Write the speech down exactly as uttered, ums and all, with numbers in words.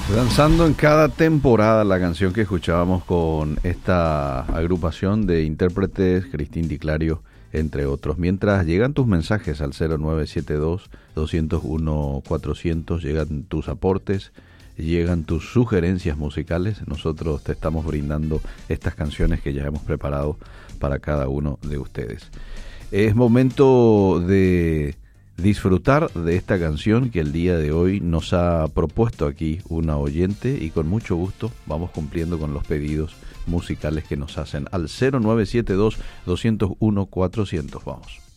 Danzando en cada temporada, la canción que escuchábamos con esta agrupación de intérpretes, Cristín Di Clario, entre otros. Mientras llegan tus mensajes al cero nueve siete dos, dos cero uno, cuatrocientos, llegan tus aportes, llegan tus sugerencias musicales, nosotros te estamos brindando estas canciones que ya hemos preparado para cada uno de ustedes. Es momento de disfrutar de esta canción que el día de hoy nos ha propuesto aquí una oyente, y con mucho gusto vamos cumpliendo con los pedidos musicales que nos hacen al cero nueve siete dos, dos cero uno, cuatrocientos. Vamos.